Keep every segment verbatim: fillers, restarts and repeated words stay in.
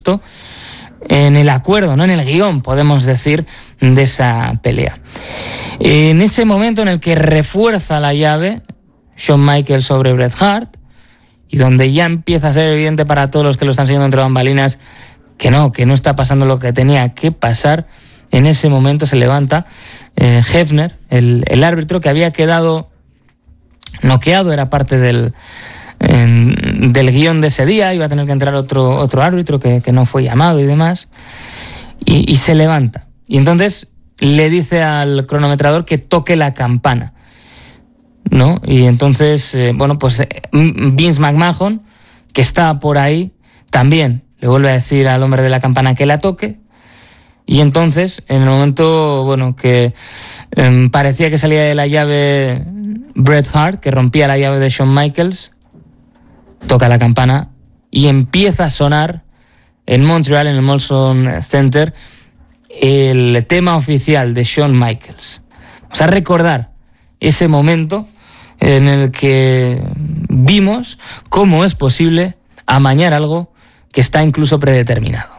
en el acuerdo, no en el guión, podemos decir, de esa pelea. En ese momento en el que refuerza la llave Shawn Michaels sobre Bret Hart, y donde ya empieza a ser evidente para todos los que lo están siguiendo entre bambalinas que no, que no está pasando lo que tenía que pasar, en ese momento se levanta eh, Hebner, el, el árbitro que había quedado noqueado, era parte del, en, del guión de ese día, iba a tener que entrar otro, otro árbitro que, que no fue llamado y demás, y, y se levanta. Y entonces le dice al cronometrador que toque la campana, ¿no? Y entonces, eh, bueno, pues eh, Vince McMahon, que está por ahí, también le vuelve a decir al hombre de la campana que la toque. Y entonces, en el momento, bueno, que eh, parecía que salía de la llave Bret Hart, que rompía la llave de Shawn Michaels, toca la campana y empieza a sonar en Montreal, en el Molson Center, el tema oficial de Shawn Michaels. Vamos a recordar ese momento en el que vimos cómo es posible amañar algo que está incluso predeterminado.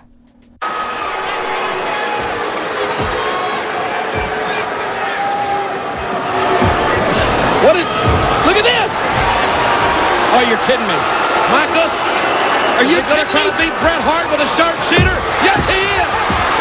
What did, look at this! Oh, you're kidding me. Michaels, are you going to try to beat Bret Hart with a sharpshooter? Yes, he is!